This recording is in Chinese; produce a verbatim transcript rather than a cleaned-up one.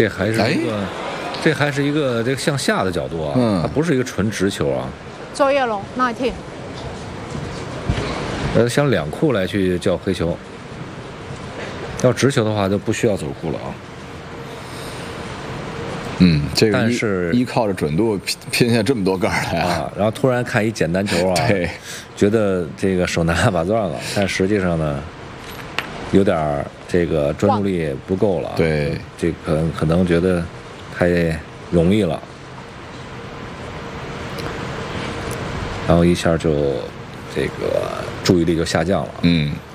这还是一个， 哎、 这还是一个这个向下的角度啊， 嗯， 它不是一个纯直球啊。 周叶龙 nineteen。 呃，像两库来去叫黑球，要直球的话就不需要走库了啊。 嗯，这个但是依靠着准度拼拼下这么多杆来啊，然后突然看一简单球啊， 对， 觉得这个手拿把攥了，但实际上呢，有点这个专注力不够了。 对， 这可可能觉得太容易了，然后一下就这个注意力就下降了。 嗯。